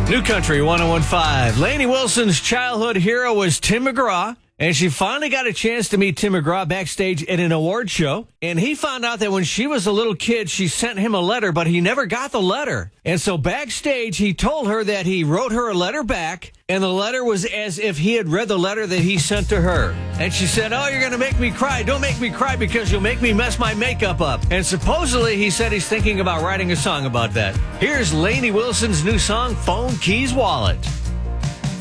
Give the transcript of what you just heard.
New Country 101.5. Lainey Wilson's childhood hero was Tim McGraw, and she finally got a chance to meet Tim McGraw backstage at an award show. And he found out that when she was a little kid, she sent him a letter, but he never got the letter. And so backstage, he told her that he wrote her a letter back, and the letter was as if he had read the letter that he sent to her. And she said, "Oh, you're going to make me cry. Don't make me cry because you'll make me mess my makeup up." And supposedly, he said he's thinking about writing a song about that. Here's Lainey Wilson's new song, Phone Keys Wallet.